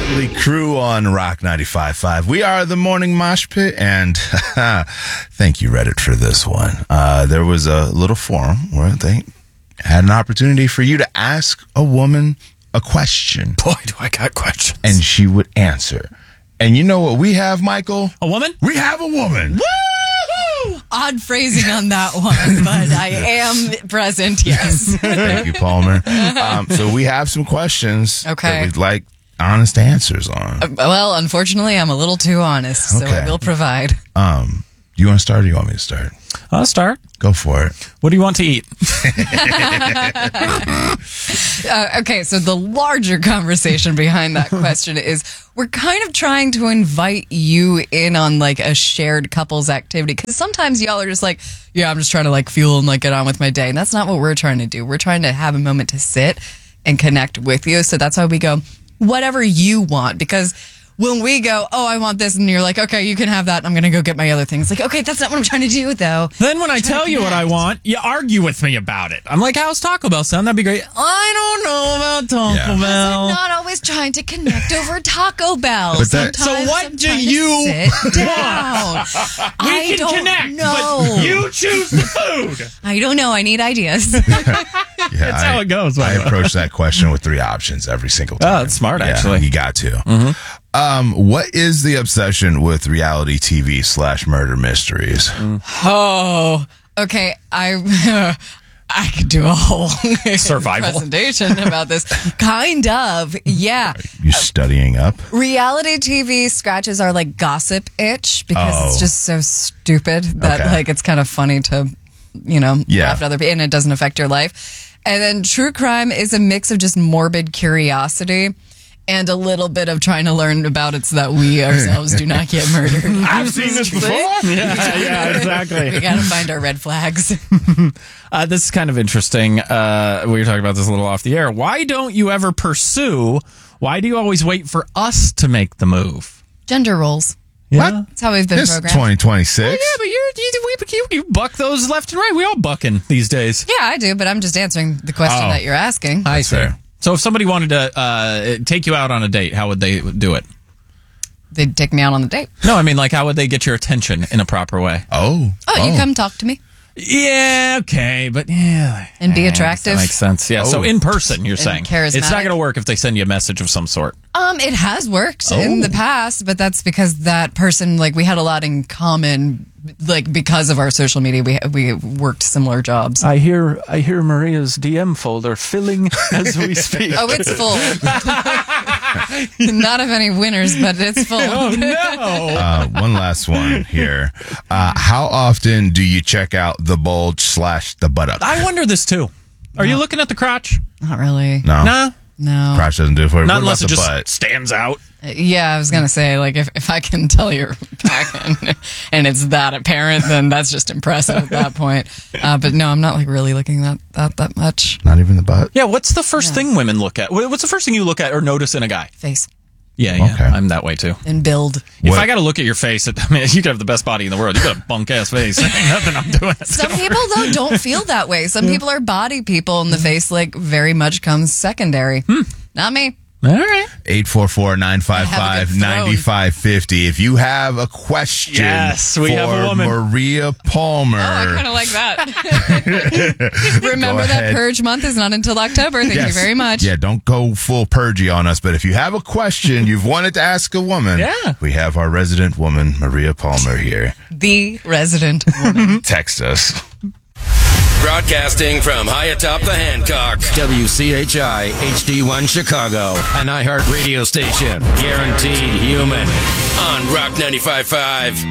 Motley Crue on Rock 95.5. We are the Morning Mosh Pit, and thank you, Reddit, for this one. There was a little forum where they had an opportunity for you to ask a woman a question. Boy, do I got questions. And she would answer. And you know what we have, Michael? A woman? We have a woman. Woo! Odd phrasing on that one, but I am present, yes. Thank you, Palmer. So we have some questions that we'd like honest answers on. Well, unfortunately, I'm a little too honest, so I will provide. Do you want to start or do you want me to start? I'll start. Go for it. What do you want to eat? Okay, so the larger conversation behind that question is we're kind of trying to invite you in on like a shared couples activity, because sometimes y'all are just like, yeah, I'm just trying to like fuel and like get on with my day. And that's not what we're trying to do. We're trying to have a moment to sit and connect with you. So that's why we go, whatever you want, because when we go, oh, I want this, and you're like, okay, you can have that, I'm going to go get my other things. Like, okay, that's not what I'm trying to do, though. Then when I tell you what I want, you argue with me about it. I'm like, how's Taco Bell sound? That'd be great. I don't know about Taco Bell. I'm not always trying to connect over Taco Bell. So what do you sit down. We can connect, but you choose the food. I don't know. I need ideas. That's how it goes. I approach that question with 3 options every single time. Oh, that's smart, actually. You got to. What is the obsession with reality TV / murder mysteries? Oh, okay. I could do a whole survival presentation about this. Kind of, yeah. You studying up? Reality TV scratches our like gossip itch because it's just so stupid that like it's kind of funny to, laugh at other people, and it doesn't affect your life. And then true crime is a mix of just morbid curiosity and a little bit of trying to learn about it so that we ourselves do not get murdered. I've seen this before. Yeah, exactly. We got to find our red flags. This is kind of interesting. We were talking about this a little off the air. Why don't you ever pursue? Why do you always wait for us to make the move? Gender roles. Yeah. What? That's how we've been This is programmed. 2026. Oh, yeah, but you buck those left and right. We all bucking these days. Yeah, I do, but I'm just answering the question that you're asking. I see. Fair. So if somebody wanted to take you out on a date, how would they do it? They'd take me out on the date. No, I mean, like, how would they get your attention in a proper way? Oh, you come talk to me. Yeah, okay, but yeah. And be attractive. That makes sense. Yeah, so in person, you're saying. Charismatic. It's not going to work if they send you a message of some sort. It has worked in the past, but that's because that person, like, we had a lot in common, like, because of our social media. We worked similar jobs. I hear Maria's DM folder filling as we speak. Oh, it's full. Not of any winners, but it's full. Oh, no. One last one here. How often do you check out the bulge / the buttock? I wonder this, too. Are you looking at the crotch? Not really. No. Nah. No. Crotch doesn't do it for you. Not What unless about it the just butt? stands out. Yeah, I was going to say, like, if I can tell you're packing and it's that apparent, then that's just impressive at that point. But no, I'm not, like, really looking at that much. Not even the butt? Yeah, what's the first thing women look at? What's the first thing you look at or notice in a guy? Face. Yeah, Okay. I'm that way, too. And build. If I got to look at your face, I mean, you could have the best body in the world. You got a bunk-ass face. Ain't nothing I'm doing. Some people, though, don't feel that way. Some people are body people, and the face, like, very much comes secondary. Not me. All right. 844-955-9550. If you have a question Yes, we for have a woman. Maria Palmer. Oh, I kind of like that. Remember that ahead. Purge month is not until October. Thank you very much. Yeah, don't go full purgy on us. But if you have a question you've wanted to ask a woman, we have our resident woman, Maria Palmer, here. The resident woman. Text us. Broadcasting from high atop the Hancock. WCHI HD1 Chicago. An iHeart radio station. Guaranteed human. On Rock 95.5.